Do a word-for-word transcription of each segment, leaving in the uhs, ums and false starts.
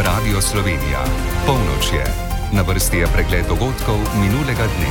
Radio Slovenija. Polnoč je. Na vrsti je pregled dogodkov minulega dne.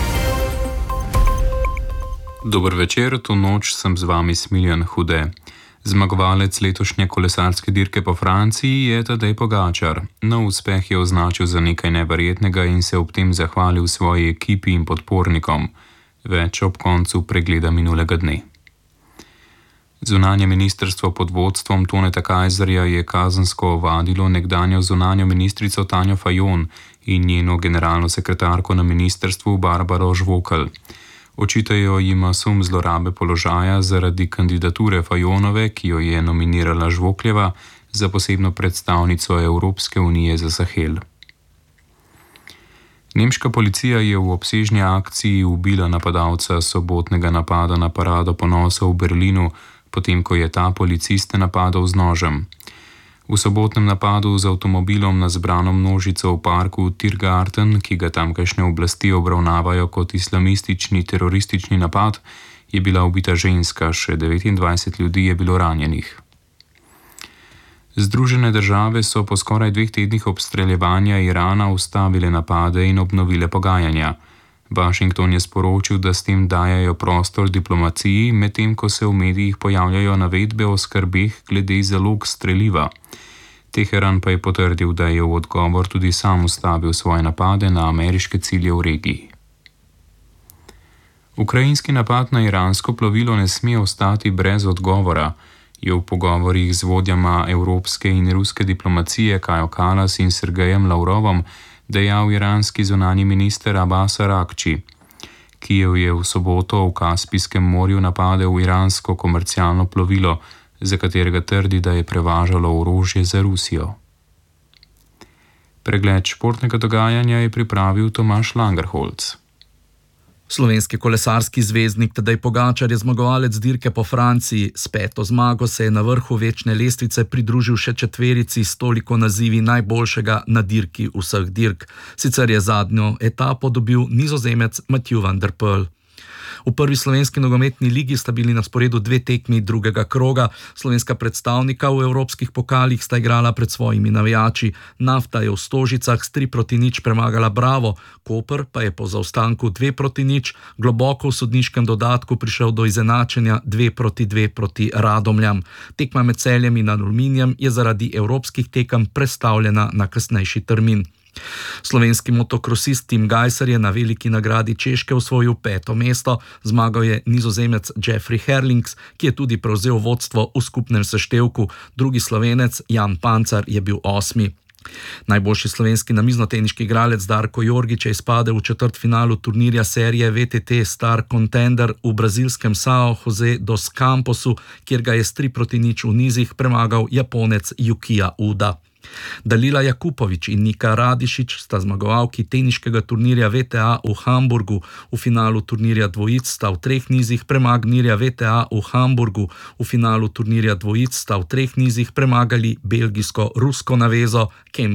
Dober večer, to noč sem z vami Smiljan Hude. Zmagovalec letošnje kolesarske dirke po Franciji je Tadej Pogačar. Nov uspeh je označil za nekaj neverjetnega in se ob tem zahvalil svoji ekipi in podpornikom. Več ob koncu pregleda minulega dne. Zunanje ministrstvo pod vodstvom Toneta Kajzerja je kazensko ovadilo nekdanjo zunanjo ministrico Tanjo Fajon in njeno generalno sekretarko na ministrstvu Barbaro Žvokelj. Očitajo jima sum zlorabe položaja zaradi kandidature Fajonove, ki jo je nominirala Žvokljeva za posebno predstavnico Evropske unije za Sahel. Nemška policija je v obsežni akciji ubila napadalca sobotnega napada na parado ponosa v Berlinu, potem ko je ta policiste napadal z nožem. V sobotnem napadu z avtomobilom na zbrano množico v parku Tiergarten, ki ga tamkajšnje oblasti obravnavajo kot islamistični teroristični napad, je bila ubita ženska, še devetindvajset ljudi je bilo ranjenih. Združene države so po skoraj dveh tednih obstreljevanja Irana ustavile napade in obnovile pogajanja. Washington je sporočil, da s tem dajajo prostor diplomaciji, medtem ko se v medijih pojavljajo navedbe o skrbeh glede zalog streliva. Teheran pa je potrdil, da je v odgovor tudi sam ustavil svoje napade na ameriške cilje v regiji. Ukrajinski napad na iransko plovilo ne sme ostati brez odgovora, je v pogovorih z vodjama evropske in ruske diplomacije Kajo Kalas in Sergejem Lavrovom dejal iranski zunanji minister Abbas Araghči. Kijev je v soboto v Kaspijskem morju napadel iransko komercialno plovilo, za katerega trdi, da je prevažalo orožje za Rusijo. Pregled športnega dogajanja je pripravil Tomaž Langerholz. Slovenski kolesarski zvezdnik Tadej Pogačar je zmagovalec dirke po Franciji. S peto zmago se je na vrhu večne lestvice pridružil še četverici s toliko nazivi najboljšega na dirki vseh dirk. Sicer je zadnjo etapo dobil Nizozemec Mathieu van der Poel. V prvi slovenski nogometni ligi sta bili na sporedu dve tekmi drugega kroga. Slovenska predstavnika v evropskih pokalih sta igrala pred svojimi navijači. Nafta je v Stožicah s tri proti nič premagala Bravo, Koper pa je po zaostanku dve proti nič globoko v sodniškem dodatku prišel do izenačenja dve proti dve proti Radomljam. Tekma med Celjem in Aluminijem je zaradi evropskih tekem prestavljena na kasnejši termin. Slovenski motokrosist Tim Gajser je na veliki nagradi Češke osvojil peto mesto, zmagal je Nizozemec Jeffrey Herlings, ki je tudi prevzel vodstvo v skupnem seštevku, drugi Slovenec Jan Pancar je bil osmi. Najboljši slovenski namiznoteniški igralec Darko Jorgić je izpadel v četrtfinalu turnirja serije V T T Star Contender v brazilskem São José dos Camposu, kjer ga je s tri proti nič v nizih premagal Japonec Yukija Uda. Dalila Jakupović in Nika Radišić sta zmagovalki teniškega turnirja V T A v Hamburgu. V finalu turnirja dvojic sta v treh nizih premagnirja V T A v Hamburgu. V finalu turnirja dvojic sta v treh nizih premagali belgijsko-rusko navezo Kem